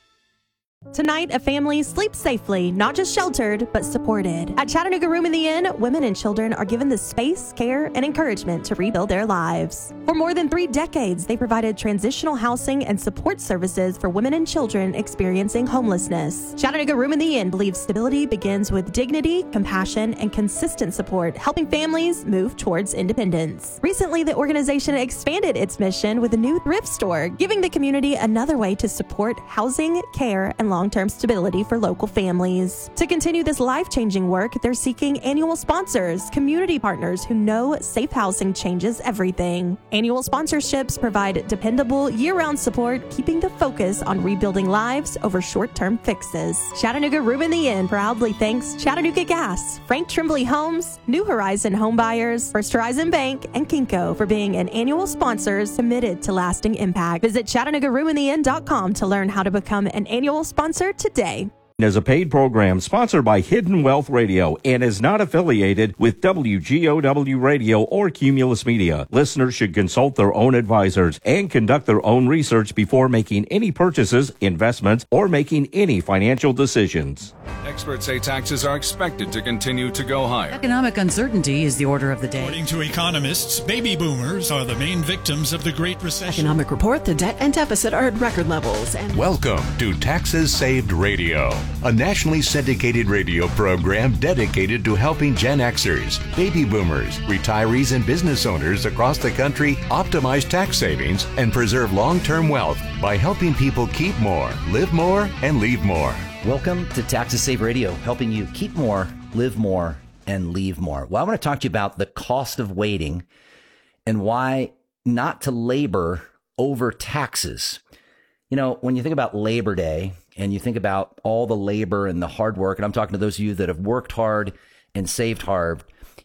Speaker 9: Tonight, a family sleeps safely, not just sheltered, but supported. At Chattanooga Room in the Inn, women and children are given the space, care, and encouragement to rebuild their lives. For more than three decades, they provided transitional housing and support services for women and children experiencing homelessness. Chattanooga Room in the Inn believes stability begins with dignity, compassion, and consistent support, helping families move towards independence. Recently, the organization expanded its mission with a new thrift store, giving the community another way to support housing, care, and long-term stability for local families. To continue this life-changing work, they're seeking annual sponsors, community partners who know safe housing changes everything. Annual sponsorships provide dependable year-round support, keeping the focus on rebuilding lives over short-term fixes. Chattanooga Room in the Inn proudly thanks Chattanooga Gas, Frank Tremblay Homes, New Horizon Home Buyers, First Horizon Bank, and Kinko for being an annual sponsors committed to lasting impact. Visit Chattanooga Room in the Inn dot com to learn how to become an annual sponsor today.
Speaker 5: Is a paid program sponsored by Hidden Wealth Radio and is not affiliated with W G O W Radio or Cumulus Media. Listeners should consult their own advisors and conduct their own research before making any purchases, investments, or making any financial decisions.
Speaker 10: Experts say taxes are expected to continue to go higher.
Speaker 17: Economic uncertainty is the order of the day.
Speaker 18: According to economists, baby boomers are the main victims of the Great Recession.
Speaker 17: Economic report, the debt and deficit are at record levels. And
Speaker 20: welcome to Taxes Saved Radio, a nationally syndicated radio program dedicated to helping Gen Xers, baby boomers, retirees, and business owners across the country optimize tax savings and preserve long-term wealth by helping people keep more, live more, and leave more.
Speaker 21: Welcome to Taxes Saved Radio, helping you keep more, live more, and leave more. Well, I want to talk to you about the cost of waiting and why not to labor over taxes. You know, when you think about Labor Day and you think about all the labor and the hard work, and I'm talking to those of you that have worked hard and saved hard,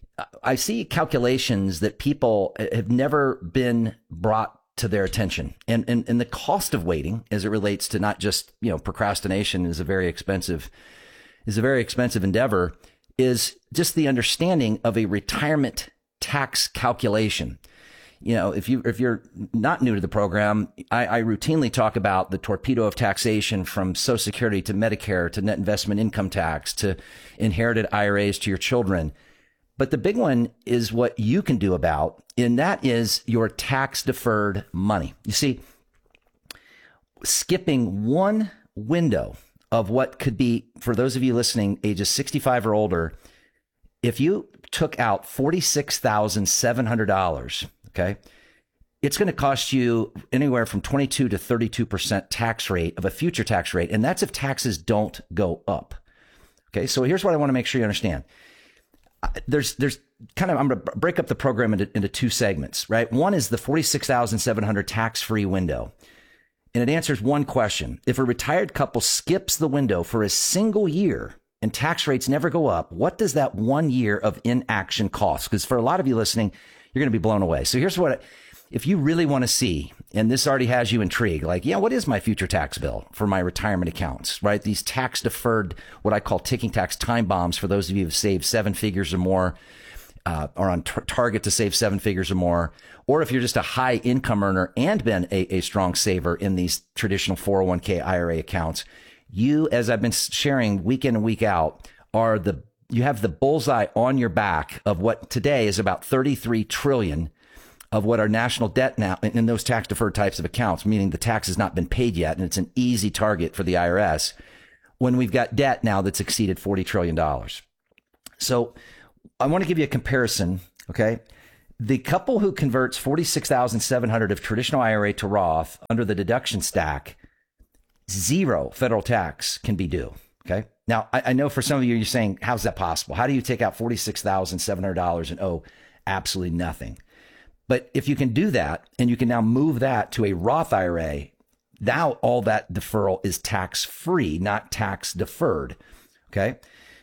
Speaker 21: I see calculations that people have never been brought to their attention. And, and, and the cost of waiting as it relates to not just, you know, procrastination is a very expensive, is a very expensive endeavor, is just the understanding of a retirement tax calculation. You know, if you, if you're not new to the program, I, I routinely talk about the torpedo of taxation from Social Security to Medicare to net investment income tax to inherited I R As to your children. But the big one is what you can do about, and that is your tax deferred money. You see, skipping one window of what could be, for those of you listening, ages sixty-five or older, if you took out forty-six thousand seven hundred dollars, okay, it's going to cost you anywhere from twenty-two to thirty-two percent tax rate of a future tax rate. And that's if taxes don't go up. Okay, so here's what I want to make sure you understand. There's, there's kind of, I'm going to break up the program into, into two segments, right? One is the forty-six thousand seven hundred dollars tax-free window. And it answers one question. If a retired couple skips the window for a single year and tax rates never go up, what does that one year of inaction cost? Because for a lot of you listening, you're going to be blown away. So here's what, I, if you really want to see, and this already has you intrigued, like, yeah, what is my future tax bill for my retirement accounts, right? These tax deferred, what I call ticking tax time bombs for those of you who've saved seven figures or more, uh, are on t- target to save seven figures or more. Or if you're just a high income earner and been a, a strong saver in these traditional four oh one k I R A accounts, you, as I've been sharing week in and week out, are the, you have the bullseye on your back of what today is about thirty-three trillion of what our national debt now in those tax deferred types of accounts, meaning the tax has not been paid yet, and it's an easy target for the I R S when we've got debt now that's exceeded forty trillion dollars. So I want to give you a comparison. Okay. The couple who converts forty-six thousand seven hundred of traditional I R A to Roth under the deduction stack, zero federal tax can be due. Okay. Now, I, I know for some of you, you're saying, how's that possible? How do you take out forty-six thousand seven hundred dollars and owe absolutely nothing? But if you can do that, and you can now move that to a Roth I R A, now all that deferral is tax free, not tax deferred. Okay.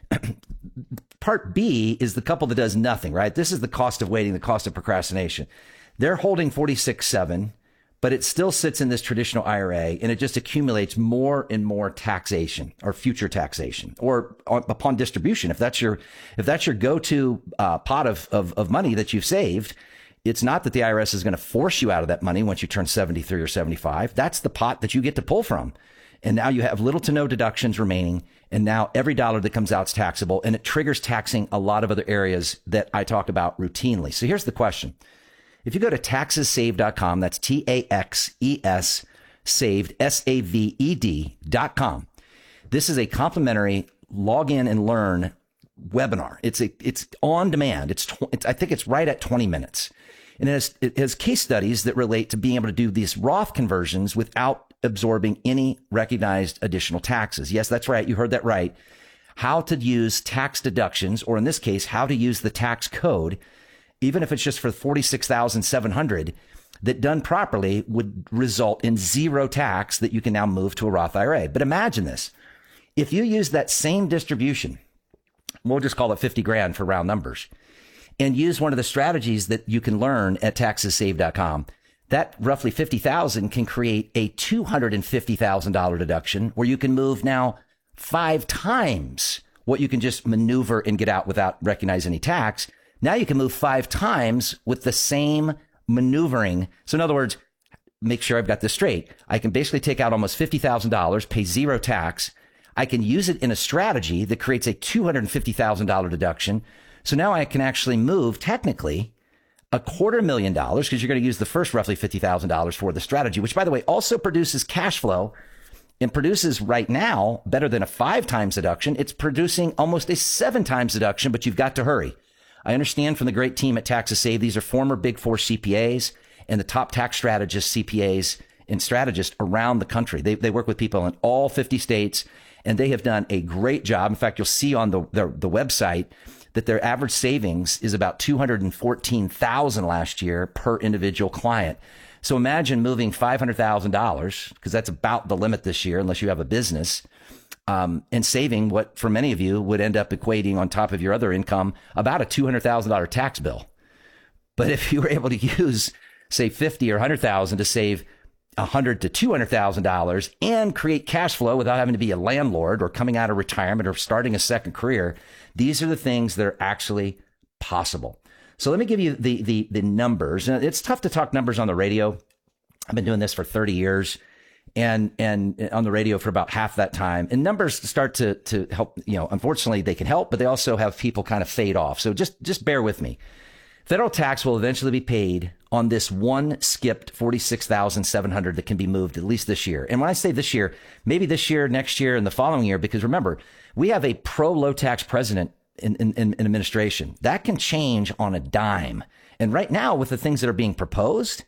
Speaker 21: Part B is the couple that does nothing, right? This is the cost of waiting, the cost of procrastination. They're holding forty-six seven, but it still sits in this traditional I R A, and it just accumulates more and more taxation or future taxation, or on, upon distribution. If that's your if that's your go-to uh, pot of, of of money that you've saved, it's not that the I R S is going to force you out of that money once you turn seventy-three or seventy-five. That's the pot that you get to pull from. And now you have little to no deductions remaining. And now every dollar that comes out is taxable, and it triggers taxing a lot of other areas that I talk about routinely. So here's the question. If you go to taxes saved dot com, that's T A X E S saved, S A V E D dot com. This is a complimentary log in and learn webinar. It's a, it's on demand. It's, tw- it's, I think it's right at twenty minutes. And it has, it has case studies that relate to being able to do these Roth conversions without absorbing any recognized additional taxes. Yes, that's right. You heard that right. How to use tax deductions, or in this case, how to use the tax code, even if it's just for forty-six thousand seven hundred, that done properly would result in zero tax that you can now move to a Roth I R A. But imagine this. If you use that same distribution, we'll just call it fifty grand for round numbers, and use one of the strategies that you can learn at taxes saved dot com, that roughly fifty thousand can create a two hundred fifty thousand dollars deduction, where you can move now five times what you can just maneuver and get out without recognizing any tax. Now you can move five times with the same maneuvering. So in other words, make sure I've got this straight. I can basically take out almost fifty thousand dollars, pay zero tax. I can use it in a strategy that creates a two hundred fifty thousand dollars deduction. So now I can actually move technically a quarter million dollars, because you're going to use the first roughly fifty thousand dollars for the strategy, which, by the way, also produces cash flow and produces right now better than a five times deduction. It's producing almost a seven times deduction, but you've got to hurry. I understand from the great team at Taxes Save, these are former Big Four C P As and the top tax strategists, C P As, and strategists around the country. They, they work with people in all fifty states, and they have done a great job. In fact, you'll see on the, the, the website that their average savings is about two hundred fourteen thousand dollars last year per individual client. So imagine moving five hundred thousand dollars, because that's about the limit this year, unless you have a business, um, and saving what for many of you would end up equating on top of your other income about a two hundred thousand dollars tax bill. But if you were able to use, say, fifty or one hundred thousand dollars to save one hundred thousand to two hundred thousand dollars and create cash flow without having to be a landlord or coming out of retirement or starting a second career, these are the things that are actually possible. So let me give you the the the numbers. And it's tough to talk numbers on the radio. I've been doing this for thirty years, and and on the radio for about half that time. And numbers start to to help. You know, unfortunately, they can help, but they also have people kind of fade off. So just just bear with me. Federal tax will eventually be paid on this one skipped forty-six thousand seven hundred that can be moved at least this year. And when I say this year, maybe this year, next year, and the following year, because remember, we have a pro low tax president in, in, in administration. That can change on a dime. And right now, with the things that are being proposed,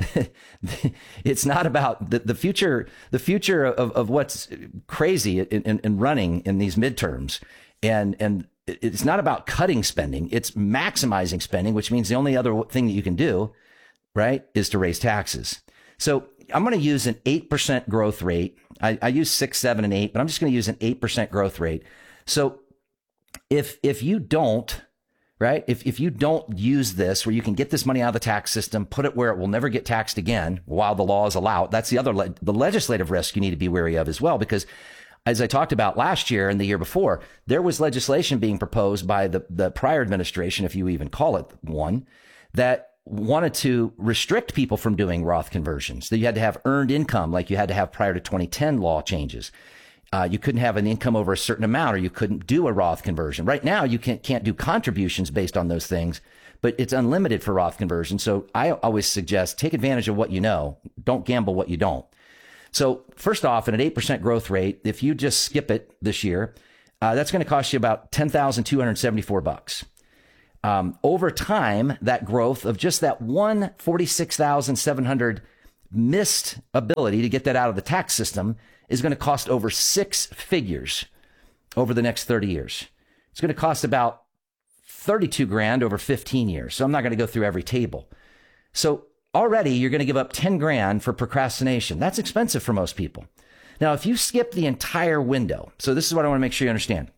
Speaker 21: it's not about the, the future, the future of, of what's crazy in, in, in running in these midterms. And, and it's not about cutting spending. It's maximizing spending, which means the only other thing that you can do, right, is to raise taxes. So I'm going to use an eight percent growth rate. I, I use six, seven, and eight, but I'm just going to use an eight percent growth rate. So if, if you don't, right, if, if you don't use this where you can get this money out of the tax system, put it where it will never get taxed again while the laws allow it, that's the other, le- the legislative risk you need to be wary of as well, because as I talked about last year and the year before, there was legislation being proposed by the, the prior administration, if you even call it one, that wanted to restrict people from doing Roth conversions, that you had to have earned income like you had to have prior to twenty ten law changes. Uh, you couldn't have an income over a certain amount, or you couldn't do a Roth conversion. Right now, you can't, can't do contributions based on those things, but it's unlimited for Roth conversion. So I always suggest take advantage of what you know. Don't gamble what you don't. So first off, at an eight percent growth rate, if you just skip it this year, uh, that's going to cost you about ten thousand two hundred seventy-four bucks. Um, over time, that growth of just that one forty-six thousand seven hundred missed ability to get that out of the tax system is going to cost over six figures over the next thirty years. It's going to cost about thirty-two grand over fifteen years. So I'm not going to go through every table. So already you're going to give up ten grand for procrastination. That's expensive for most people. Now, if you skip the entire window, so this is what I want to make sure you understand.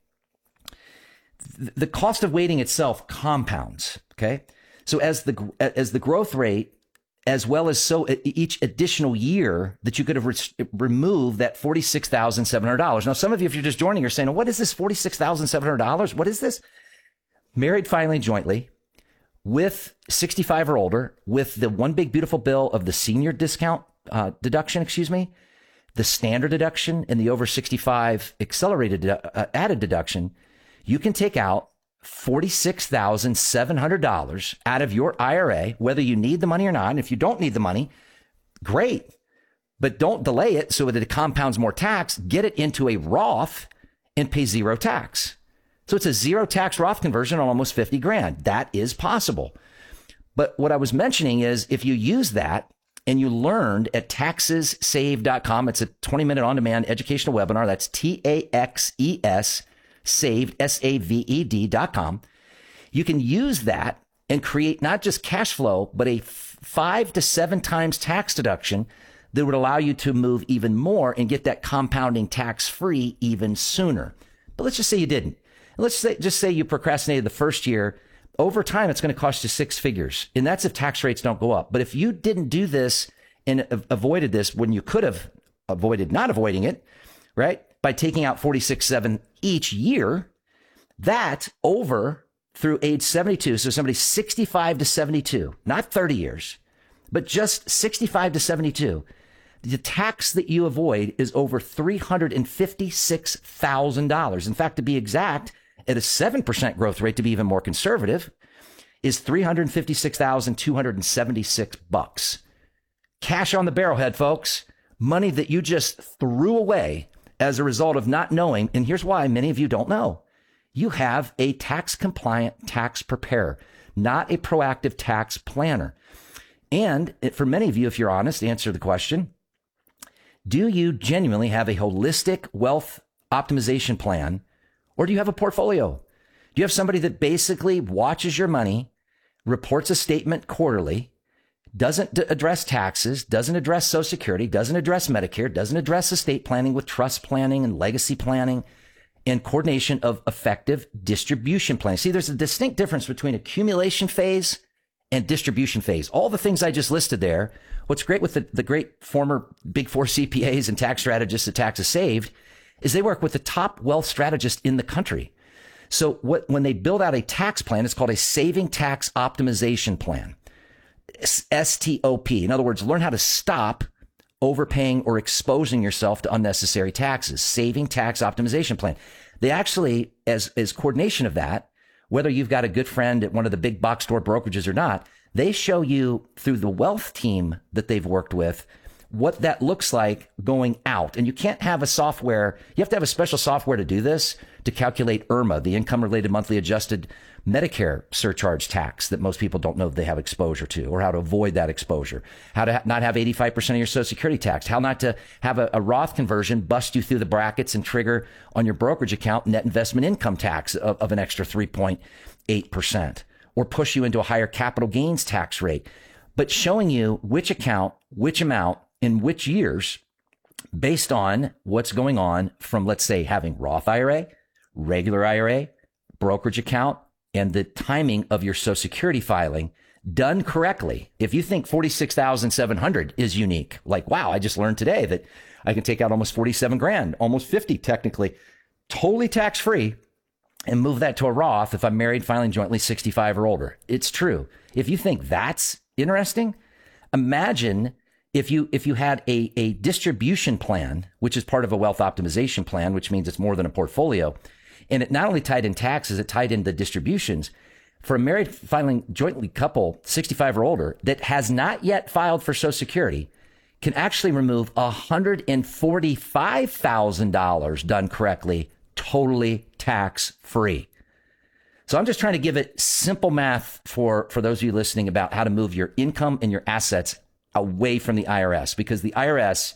Speaker 21: The cost of waiting itself compounds. Okay. So as the, as the growth rate, as well as so each additional year that you could have re- removed that forty-six thousand seven hundred dollars. Now, some of you, if you're just joining, are saying, oh, what is this forty-six thousand seven hundred dollars? What is this? Married filing jointly with sixty-five or older, with the one big beautiful bill of the senior discount uh, deduction, excuse me, the standard deduction and the over sixty-five accelerated uh, added deduction, you can take out forty-six thousand seven hundred dollars out of your I R A, whether you need the money or not. And if you don't need the money, great, but don't delay it so that it compounds more tax. Get it into a Roth and pay zero tax. So it's a zero tax Roth conversion on almost fifty grand. That is possible. But what I was mentioning is if you use that and you learned at taxes save dot com, it's a twenty minute on demand educational webinar. That's T A X E S saved, S A V E D dot com. You can use that and create not just cash flow, but a f- five to seven times tax deduction that would allow you to move even more and get that compounding tax free even sooner. But let's just say you didn't. Let's say, just say you procrastinated the first year. Over time, it's going to cost you six figures. And that's if tax rates don't go up. But if you didn't do this and avoided this when you could have avoided not avoiding it, right? By taking out forty-six seven each year, that over through age seventy-two. So somebody sixty-five to seventy-two, not thirty years, but just sixty-five to seventy-two. The tax that you avoid is over three hundred fifty-six thousand dollars. In fact, to be exact, at a seven percent growth rate, to be even more conservative, is three hundred fifty-six thousand two hundred seventy-six bucks. Cash on the barrelhead, folks. Money that you just threw away as a result of not knowing. And here's why many of you don't know. You have a tax compliant tax preparer, not a proactive tax planner. And for many of you, if you're honest, answer the question. Do you genuinely have a holistic wealth optimization plan, or do you have a portfolio? Do you have somebody that basically watches your money, reports a statement quarterly, doesn't d- address taxes, doesn't address Social Security, doesn't address Medicare, doesn't address estate planning with trust planning and legacy planning and coordination of effective distribution planning? See, there's a distinct difference between accumulation phase and distribution phase. All the things I just listed there. What's great with the, the great former Big Four C P As and tax strategists at Taxes Saved is they work with the top wealth strategists in the country. So what, when they build out a tax plan, it's called a saving tax optimization plan. S T O P. In other words, learn how to stop overpaying or exposing yourself to unnecessary taxes. Saving tax optimization plan. They actually, as, as coordination of that, whether you've got a good friend at one of the big box store brokerages or not, they show you through the wealth team that they've worked with what that looks like going out. And you can't have a software. You have to have a special software to do this, to calculate I R M A, the income related monthly adjusted Medicare surcharge tax that most people don't know they have exposure to, or how to avoid that exposure, how to ha- not have eighty-five percent of your Social Security tax, how not to have a, a Roth conversion bust you through the brackets and trigger on your brokerage account net investment income tax of, of an extra three point eight percent, or push you into a higher capital gains tax rate, but showing you which account, which amount, in which years, based on what's going on from, let's say, having Roth I R A, regular I R A, brokerage account, and the timing of your Social Security filing done correctly. If you think forty-six thousand seven hundred is unique, like, wow, I just learned today that I can take out almost forty-seven grand, almost fifty technically, totally tax free, and move that to a Roth if I'm married, filing jointly, sixty-five or older. It's true. If you think that's interesting, imagine If you if you had a, a distribution plan, which is part of a wealth optimization plan, which means it's more than a portfolio, and it not only tied in taxes, it tied in the distributions, for a married filing jointly couple, sixty-five or older, that has not yet filed for Social Security, can actually remove one hundred forty-five thousand dollars done correctly, totally tax-free. So I'm just trying to give it simple math for, for those of you listening about how to move your income and your assets away from the I R S, because the I R S